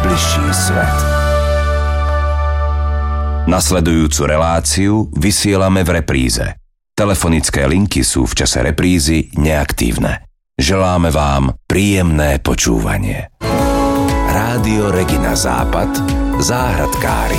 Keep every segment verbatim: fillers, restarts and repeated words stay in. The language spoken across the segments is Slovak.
najbližší svet. Nasledujúcu reláciu vysielame v repríze. Telefonické linky sú v čase reprízy neaktívne. Želáme vám príjemné počúvanie. Rádio Regina Západ, záhradkári.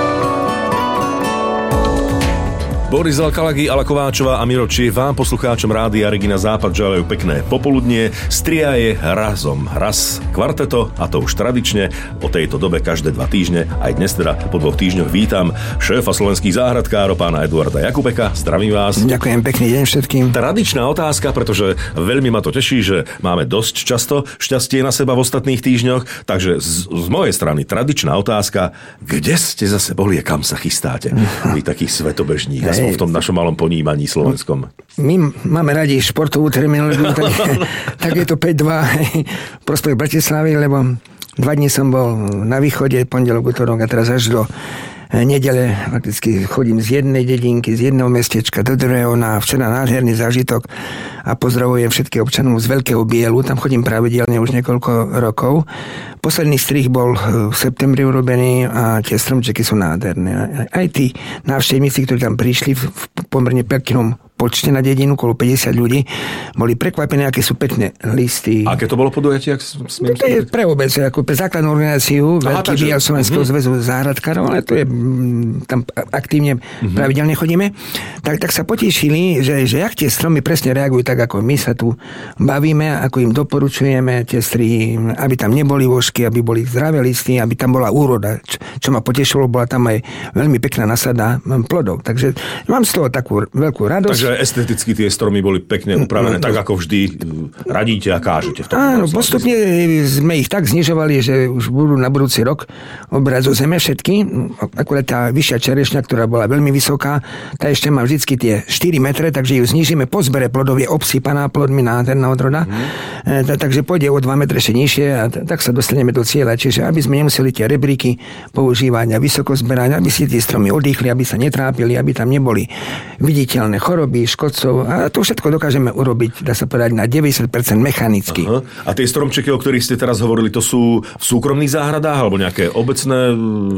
Boris Alkalagi, Ala Kováčová a Miro Čich vám, poslucháčom Rádia Regina Západ, želajú pekné popoludnie. Stria je razom raz kvarteto, a to už tradične, o tejto dobe každé dva týždne. Aj dnes teda po dvoch týždňoch vítam šéfa slovenských záhradkárov, pána Eduarda Jakubeka. Zdravím vás. Ďakujem, pekný deň všetkým. Tradičná otázka, pretože veľmi ma to teší, že máme dosť často šťastie na seba v ostatných týždňoch, takže z, z mojej strany tradičná otázka, kde ste zase boli a kam sa chystáte? Vy taký svetobežník. V tom našom malom ponímaní slovenskom. My máme radi športovú terminológiu, tak, tak je to päť dva prospech Bratislavy, lebo dva dní som bol na východe, pondelok, utorok a teraz až do nedele fakticky chodím z jednej dedinky, z jedného mestečka do druhého na včera nádherný zážitok a pozdravujem všetkých občanov z Veľkého Bielu, tam chodím pravidelne už niekoľko rokov. Posledný strih bol v septembri urobený a tie stromčeky sú nádherné. Aj tí návštevníci, ktorí tam prišli v pomerne peknom počte na dedinu, okolo päťdesiat ľudí, boli prekvapení, aké sú pekné listy. Aké to bolo podujatie? Ak smiem to je pre obec, ako pre základnú organizáciu Veľký výjav Slovenského uh-huh. zväzu záhradkárov, ale to je, tam aktívne uh-huh. pravidelne chodíme. Tak, tak sa potešili, že, že jak tie stromy presne reagujú tak, ako my sa tu bavíme, ako im doporučujeme tie strihy, aby tam neboli vožky, aby boli zdravé listy, aby tam bola úroda. Čo, čo ma potešilo, bola tam aj veľmi pekná nasada plodov. Takže mám z toho takú veľkú radosť. Takže esteticky tie stromy boli pekne upravené, no, tak ako vždy radíte a kážete v tom. Áno, postupne sme ich tak znižovali, že už budú na budúci rok obrať zo zeme všetky. Akurát tá vyššia čerešňa, ktorá bola veľmi vysoká, tá ešte má vždycky tie štyri metre, takže ju znižíme po zbere plodov, je obsypaná plodmi nádherná odroda. Hmm. Takže pôjde o dva metre ešte nižšie a tak sa dostaneme do cieľa. Čiže aby sme nemuseli tie rebríky používať a vysoko zberať, aby si tie stromy oddychli, aby sa netrápili, aby tam neboli viditeľné choroby, škodcov a to všetko dokážeme urobiť, dá sa povedať, na deväťdesiat percent mechanicky. Aha. A tie stromčeky, o ktorých ste teraz hovorili, to sú v súkromných záhradách alebo nejaké obecné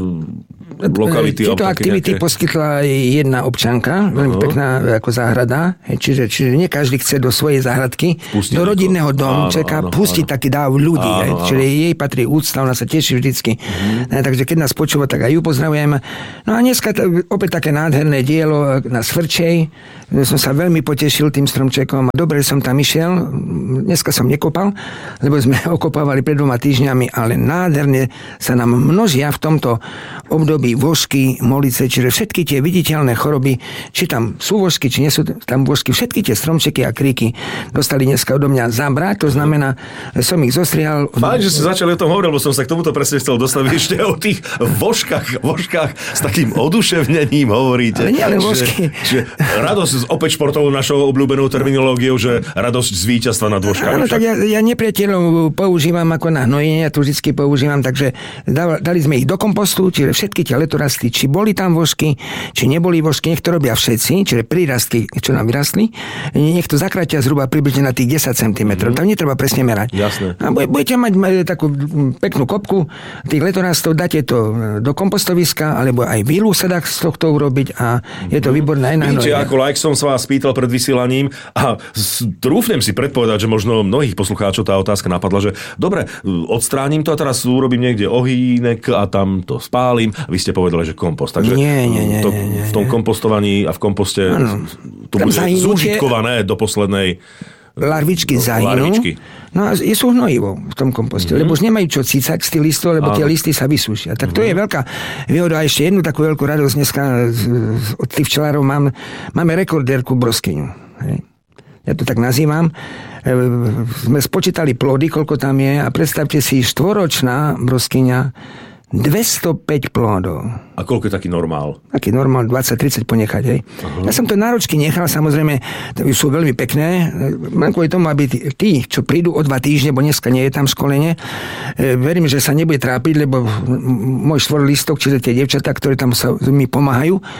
lokality? Tieto aktivity nejaké... poskytla jedna občanka, veľmi Aha. pekná ako záhrada, čiže, čiže nie každý chce do svojej záhradky, pustiť do rodinného domčeka pustiť taký dáv ľudí, áno, áno. Čiže jej patrí úcta, ona sa teší vždycky. Mhm. Takže keď nás počúva, tak aj ju pozdravujem. No a dneska to, opäť také nádherné dielo na Svrčej. Som sa veľmi potešil tým stromčekom a dobre som tam išiel. Dneska som nekopal, lebo sme okopávali pred dvoma týždňami, ale nádherne sa nám množia v tomto období vožky, molice, čiže všetky tie viditeľné choroby, či tam sú vožky, či nie sú tam vožky, všetky tie stromčeky a kríky dostali dneska odo mňa zabrať, to znamená, som ich zostrihal. Fajn, že ste začali o tom hovoriť, lebo som sa k tomuto presne chcel dostaviť ešte o tých vožkách, vožkách s takým oduševnením hovoríte. Ale nie len vožky. Že, že radosť opäť športovou našou obľúbenou terminológiou, že radosť z víťazstva nad vožkami. Áno, tak ja, ja nepriateľov používam ako na hnojenie, ja to vždycky používam, takže dali sme ich do kompostu, čiže všetky tie letorasty, či boli tam vožky, či neboli vožky, nech to robia všetci, čiže prírastky, čo nám vyrastli, nech to zakrátia zhruba približne na tých desať centimetrov, mm-hmm. tam netreba presne merať. Jasné. A budete mať takú peknú kopku tých letorastov, dáte to do kompostoviska, alebo aj výlu sa dá z tohto urobiť a je to výborné aj na hnojenie. Ako like som sa vás pýtal pred vysielaním a trúfnem si predpovedať, že možno mnohých poslucháčov tá otázka napadla, že dobre, odstránim to a teraz urobím niekde ohýnek a tam to spálim. Vy ste povedali, že kompost. Takže nie, nie, nie, to, nie, nie, nie. v tom kompostovaní a v komposte ano. To bude zúžitkované do poslednej larvičky zahynú. Larvičky. No a sú hnojivo v tom komposte, mm-hmm. lebo už nemajú čo cícať z tých listov, lebo Áno. tie listy sa vysúšia. Tak to mm-hmm. je veľká výhoda. A ešte jednu takú veľkú radosť dneska od tých včelárov mám, máme rekordérku broskyňu. Hej. Ja to tak nazývam. E, sme spočítali plody, koľko tam je a predstavte si, štvoročná broskyňa dvestopäť plodov. A koľko je taký normál? Taký normál dvadsať tridsať ponechať, hej. Uh-huh. Ja som to náročky nechal, samozrejme, sú veľmi pekné. Mám kvôli tomu, aby tí, tí, čo prídu o dva týždne, bo dneska nie je tam školenie, e, verím, že sa nebude trápiť, lebo môj štvorlistok, čiže tie dievčatá, ktoré tam sa mi pomáhajú,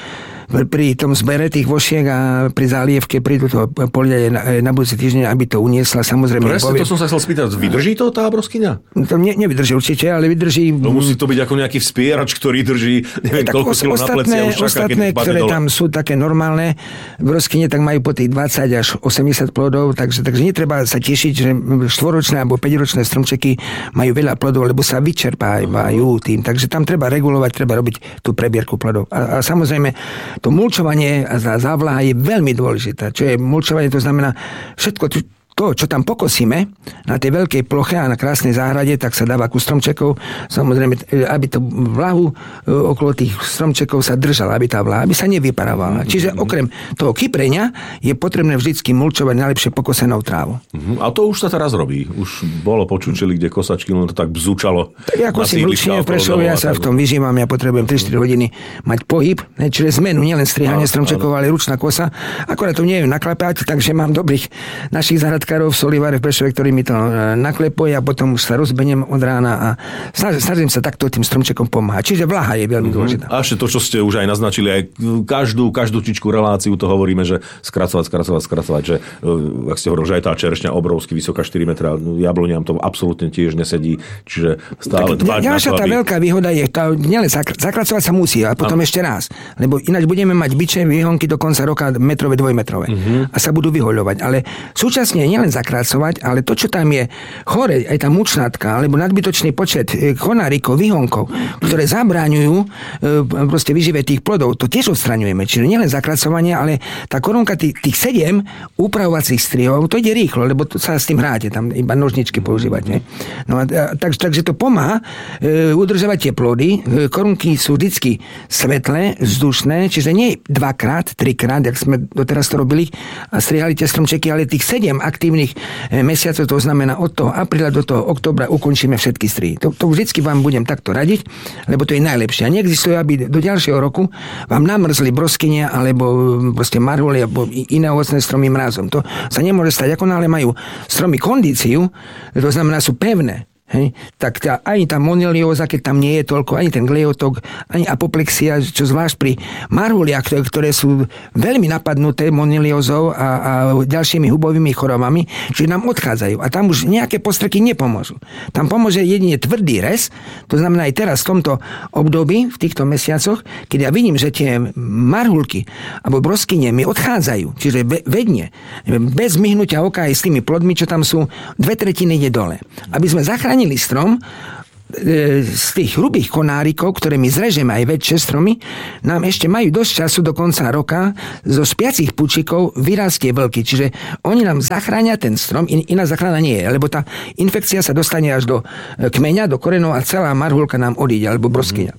pri tom zbere tých vošiek a pri zálievke prídu to polia na, na budúci týždeň, aby to uniesla. Samozrejme, presne, poviem, to som sa chcel spýtať. Vydrží to tá broskyňa? To ne, nevydrží určite, ale vydrží... No musí to byť ako nejaký vspierač, ktorý drží neviem, tak koľko kilo na pleci a už čaká, ostatné, keď ktoré dole. Tam sú také normálne broskyne, tak majú po tých dvadsať až osemdesiat plodov, takže, takže netreba sa tešiť, že štvoročné alebo päťročné stromčeky majú veľa plodov, lebo sa vyčerpávajú tým. Takže tam treba regulovať, treba robiť tú prebierku plodov. A, a samozrejme, to mulčovanie a závlaha je veľmi dôležité. Čo je mulčovanie, to znamená všetko, to, čo tam pokosíme na tej veľkej ploche a na krásnej záhrade, tak sa dáva ku stromčekov. Samozrejme, aby to vlahu okolo tých stromčekov sa držala, aby tá vlaha, aby sa nevyparávala. Čiže okrem toho kyprenia je potrebné vždycky mulčovať najlepšie pokosenou trávou. A to už sa teraz robí. Už bolo počučili, kde kosačky, len to tak bzúčalo. Tak ako si vlčne v Prešove, ja sa v tom vyžívam, ja potrebujem tri štyri hodiny mať pohyb, ne, čiže zmenu, nielen strihanie stromčekov, ale ručná kosa. Akorát to neviem naklepať, takže mám dobrých našich záhradkárov v Solivare v Prešove, ktorí mi to naklepujú a potom už sa rozbeniem od rána a snažím, snažím sa takto tým stromčekom pomáhať. Čiže vlaha je veľmi dôležitá. A ešte to, čo ste už aj naznačili, aj každú, každú čičku reláciu to hovoríme, že skracovať, skracovať, skracovať, že ak ste hovorili, že aj tá čerešňa obrovsky vysoká štyri metra, jabloniam to absolútne tiež nesedí, čiže stále dbať na to, tá aby... veľká výhoda je, tá, nielen zakracovať sa musí, a potom a... ešte raz, lebo ináč budeme mať biče výhonky do konca roka metrové, dvojmetrové uh-huh. a sa budú vyhoľovať, ale súčasne nielen zakracovať, ale to, čo tam je chore, aj tá mučnátka, alebo nadbytočný počet konárikov, výhonkov, ktoré zabráňujú e, proste vyžive tých plodov, to tiež odstraňujeme. Čiže nielen zakracovanie, ale tá korunka tých, tých sedem upravovacích strihov, to ide rýchlo, lebo to sa s tým hráte, tam iba nožničky používate. No a, a, tak, takže to pomáha e, udržovať tie plody. E, korunky sú vždycky svetlé, vzdušné, čiže nie dvakrát, trikrát, jak sme doteraz to robili a strihali tie stromčeky, ale tých sedem aktívnych mesiacov, to znamená od toho apríla do toho októbra ukončíme všetky strihy. To, to vždycky vám budem takto radiť, lebo to je najlepšie. A neexistuje, aby do ďalšieho roku vám namrzli broskyne alebo proste marhuly alebo iné ovocné stromy mrazom. To sa nemôže stať. Ako náhle majú stromy kondíciu, to znamená sú pevné. Hej, tak tá, ani tá monelióza, keď tam nie je toľko, ani ten gleotok, ani apoplexia, čo zvlášť pri marhuliach, ktoré, ktoré sú veľmi napadnuté moneliózou a, a ďalšími hubovými chorobami, že nám odchádzajú. A tam už nejaké postreky nepomôžu. Tam pomôže jedine tvrdý rez, to znamená aj teraz v tomto období, v týchto mesiacoch, keď ja vidím, že tie marhulky alebo broskyne mi odchádzajú, čiže vedne, bez myhnutia oka aj s tými plodmi, čo tam sú, dve tretiny ide dole. Aby sme zachránili strom z tých hrubých konárikov, ktoré my zrežeme aj väčšie stromy, nám ešte majú dosť času do konca roka zo spiacich pučíkov vyrastie vlky. Čiže oni nám zachránia ten strom, in, iná záchrana nie je, lebo tá infekcia sa dostane až do kmeňa, do korenov a celá marhulka nám odíde, alebo broskyňa.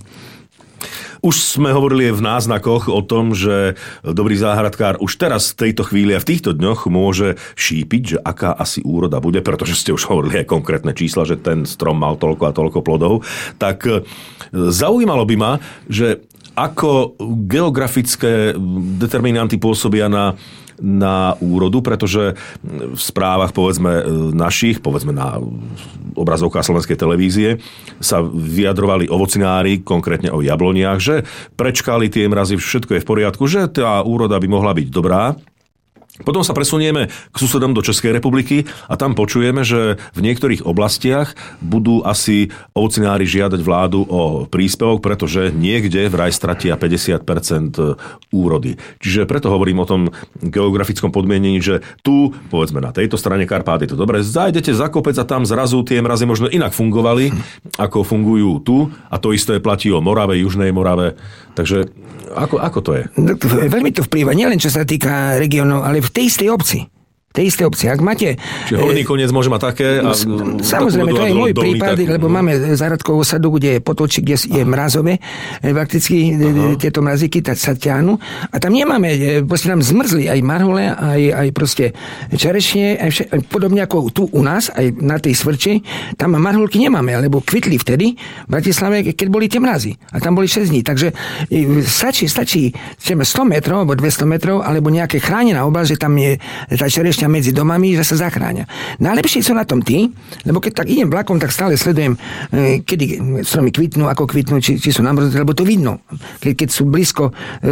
Už sme hovorili v náznakoch o tom, že dobrý záhradkár už teraz v tejto chvíli a v týchto dňoch môže šípiť, že aká asi úroda bude, pretože ste už hovorili aj konkrétne čísla, že ten strom mal toľko a toľko plodov. Tak zaujímalo by ma, že ako geografické determinanty pôsobia na na úrodu, pretože v správach povedzme našich, povedzme na obrazovkách slovenskej televízie sa vyjadrovali ovocinári, konkrétne o jabloniach, že prečkali tie mrazy, všetko je v poriadku, že tá úroda by mohla byť dobrá. Potom sa presunieme k susedom do Českej republiky a tam počujeme, že v niektorých oblastiach budú asi ovocinári žiadať vládu o príspevok, pretože niekde vraj stratia päťdesiat percent úrody. Čiže preto hovorím o tom geografickom podmienení, že tu, povedzme na tejto strane Karpát je to dobre, zajdete za kopec a tam zrazu tie mrazy možno inak fungovali, ako fungujú tu a to isté platí o Morave, Južnej Morave. Takže ako, ako to je? Veľmi to vplýva, nielen čo sa týka regiónov, ale v tej istej obci. tej istej obci. Ak máte... Čiže horný koniec môže mať také? A, samozrejme, to je môj prípad, tak, lebo máme záhradkovú osadu, kde je potočík, kde je mrazové. Prakticky aha. tieto mrazíky tak sa ťahnu. A tam nemáme, proste nám zmrzli aj marhule, aj, aj proste čerešne, aj vše, podobne ako tu u nás, aj na tej Svrči, tam marhulky nemáme, lebo kvitli vtedy v Bratislave, keď boli tie mrazy. A tam boli šesť dní. Takže stačí, stačí sto metrov, alebo dvesto metrov, alebo nejaké chránená oblasť, že tam je tá čerešňa umiestnia medzi domami, že sa zachránia. Najlepšie sú na tom tí, lebo keď tak idem vlakom, tak stále sledujem, kedy stromy kvitnú, ako kvitnú, či, či sú namrznuté, lebo to vidno, keď, keď sú blízko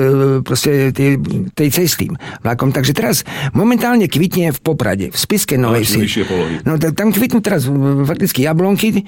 proste tej, tej cesty vlakom. Takže teraz momentálne kvitne v Poprade, v Spišskej Novej Vsi. No, tam kvitnú teraz fakticky jablonky.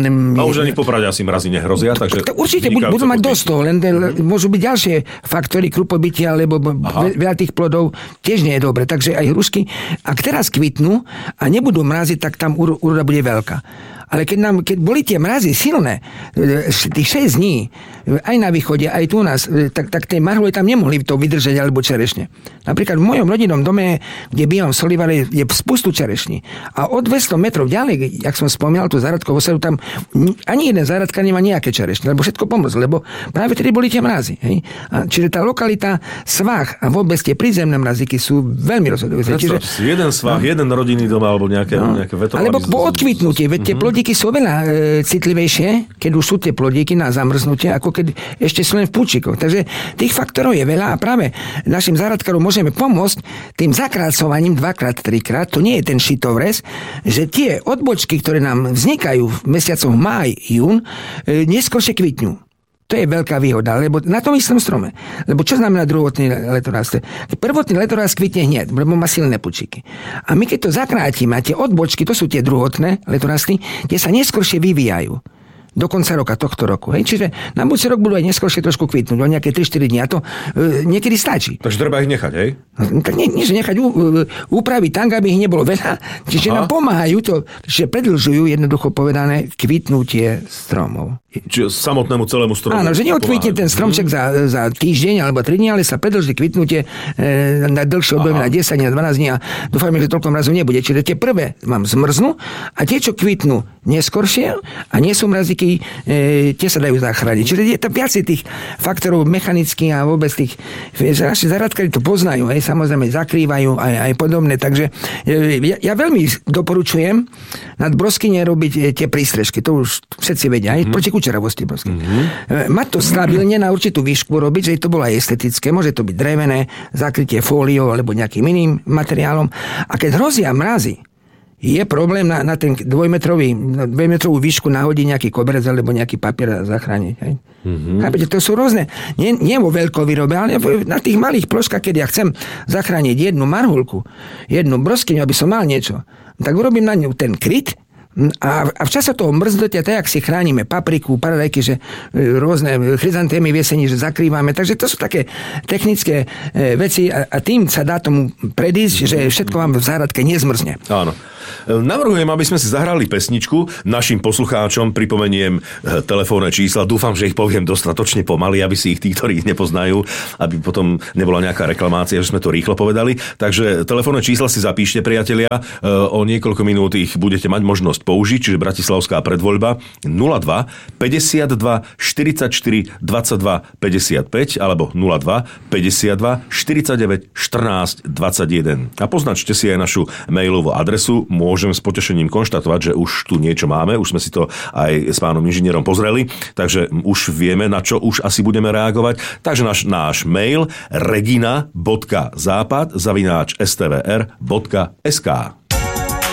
A už ani v Poprade asi mrazy nehrozia, takže... Určite budú, budú mať dosť toho, len mm-hmm. môžu byť ďalšie faktory krupobytia, lebo Aha. veľa tých plodov tiež nie je dobre. Takže aj hrušky, ak teraz kvitnú a nebudú mraziť, tak tam úroda bude veľká. Ale keď, nám, keď boli tie mrazy silné, tých šesť dní, aj na východe, aj tu u nás, tak, tak tie marhule tam nemohli to vydržať, alebo čerešne. Napríklad v mojom rodinnom dome, kde bývam v Solivare, je spustu čerešní. A o dvesto metrov ďalej, jak som spomínal, tú záradkovú osadu, tam ani jeden záradka nemá nejaké čerešne, lebo všetko pomrzlo, lebo práve tedy boli tie mrazy. Hej? A čiže tá lokalita, svah a vôbec tie prízemné mrazíky sú veľmi rozhodujúce. Čiže jeden svah, no, jeden rodinný dom alebo nejaké, no, nejaké vetrovanie. Alebo po odkvitnutie, veď tie plodíky sú oveľa e, citlivejšie, keď už sú tie plodíky na zamrznutie, ako keď ešte sú len v púčikoch. Takže tých faktorov je veľa a práve našim záradkárom môžeme pomôcť tým zakrácovaním dvakrát, trikrát. To nie je ten šitovrez, že tie odbočky, ktoré nám vznikajú v mesiacoch máj, jún, e, neskôršie kvitňú. To je veľká výhoda, lebo na tom istom strome. Lebo čo znamená druhotný letorast? Prvotný letorast kvitne hneď, lebo má silné pučiky. A my keď to zakrátime, a tie odbočky, to sú tie druhotné letorasty, tie sa neskôršie vyvíjajú. Do konca roka, tohto roku. Hej? Čiže na budúci rok budú aj neskôršie trošku kvitnúť, o nejaké tri štyri dní a to e, niekedy stačí. Takže treba ich nechať, hej? No, tak nie, nie, že nechať ú, úpraviť tak, aby ich nebolo veľa. Čiže Aha. nám pomáhajú to, že predĺžujú, jednoducho povedané, kvitnutie stromov. Čiže samotnému celému stromu. Áno, že neodkvitne ten stromček za, za týždeň alebo tri dní, ale sa predĺží kvitnutie e, na dlhšie obdobie, na desať dní, na dvanásť dní a dúfajme, že toľko mrazu nebude. Čiže tie prvé mám zmrznú a tie, čo kvitnú neskoršie a nie sú mrazíky, e, tie sa dajú zachrániť. Čiže je tam viacej tých faktorov mechanických a vôbec tých, že naši záradkári to poznajú, hej, samozrejme zakrývajú aj, aj podobné. Takže e, ja, ja veľmi doporučujem nad broskyne robiť e, tie prístrežky. To už všetci vedia, aj mm. proti kučeravosti brosky. Mm-hmm. Mať to stabilne na určitú výšku robiť, že to bolo aj estetické. Môže to byť drevené, zakrytie fóliou alebo nejakým iným materiálom. A keď hrozia mrazy, je problém na, na ten dvojmetrový, dvojmetrovú výšku nahodiť nejaký koberec alebo nejaký papier a zachrániť. Hej? Mm-hmm. Chápete, to sú rôzne, nie, nie vo veľkovýrobe, ale na tých malých ploškách, keď ja chcem zachrániť jednu marhulku, jednu broskyňu, aby som mal niečo, tak urobím na ňu ten kryt. A, a v čase toho mrznutia, tak jak si chránime papriku, paradajky, že rôzne chryzantémy v jeseni, že zakrývame. Takže to sú také technické e, veci a, a tým sa dá tomu predísť, že všetko vám v záhradke nezmrzne. Áno. Navrhujem, aby sme si zahrali pesničku. Našim poslucháčom pripomeniem telefónne čísla. Dúfam, že ich poviem dostatočne pomaly, aby si ich tí, ktorí ich nepoznajú, aby potom nebola nejaká reklamácia, že sme to rýchlo povedali. Takže telefónne čísla si zapíšte, priatelia. O niekoľko minút ich budete mať možnosť použiť, čiže Bratislavská predvoľba nula dva päťdesiatdva štyridsaťštyri dvadsaťdva päťdesiatpäť alebo nula dva päťdesiatdva štyridsaťdeväť štrnásť dvadsaťjeden. A poznačte si aj našu mailovú adresu. Môžem s potešením konštatovať, že už tu niečo máme, už sme si to aj s pánom inžinierom pozreli, takže už vieme, na čo už asi budeme reagovať. Takže náš, náš mail regina bodka západ zavináč es té vé er bodka es ká.